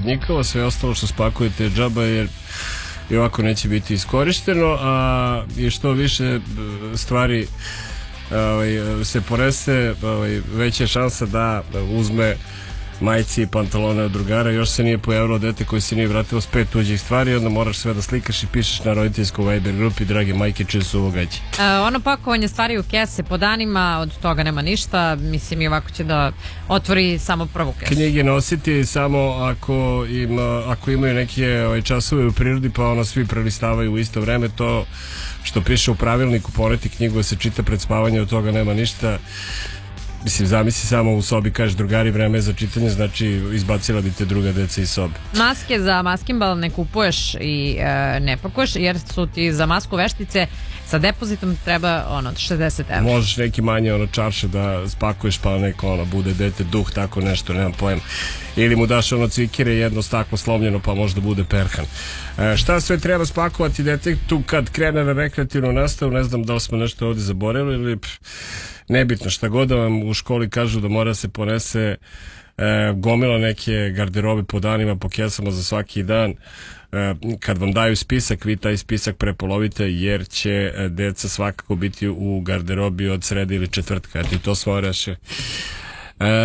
bodnjikova, sve ostalo što spakujete je džaba jer i ovako neće biti iskorišteno, a i što više stvari se ponese, veća je šansa da uzme majici i pantalone od drugara. Još se nije pojavilo dete koji se nije vratilo s 5 tuđih stvari, onda moraš sve da slikaš i pišeš na roditeljskoj Viber grupi: dragi majke, čije su ovo gaće. Ono pakovanje stvari u kese po danima, od toga nema ništa. Mislim, i ovako će da otvori samo prvu kesu. Knjige nositi samo ako imaju neke časove u prirodi, pa ono svi prelistavaju u isto vreme. To što piše u pravilniku, poneti knjigu da se čita pred spavanje, od toga nema ništa. Mislim, zamisli samo u sobi, kažeš drugari, vreme za čitanje, znači izbacila bi te druga deca iz sobe. Maske za maskinbal ne kupuješ i ne pakuješ, jer su ti za masku veštice sa depozitom treba 60 €. Možeš neki manje čarše da spakuješ, pa neko bude dete duh, tako nešto, nemam pojma. Ili mu daš cvikire, jedno staklo slomljeno, pa možda bude perhan. Šta sve treba spakovati detetu kad krene na rekreativnu nastavu? Ne znam da li smo nešto ovdje zaboravili ili nebitno, šta god da vam u školi kažu da mora se ponese gomila neke garderobe po danima, po kesama za svaki dan. Kad vam daju spisak, vi taj spisak prepolovite, jer će deca svakako biti u garderobi od srede ili četvrtka. Eto, i to smo rešili.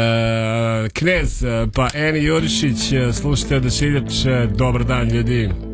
Knez, pa Eni Jurišić, slušajte Odašiljač. Dobar dan, ljudi.